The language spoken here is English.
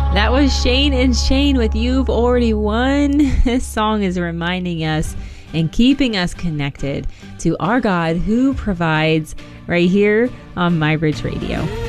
That was Shane and Shane with You've Already Won. This song is reminding us and keeping us connected to our God who provides, right here on MyBridge Radio.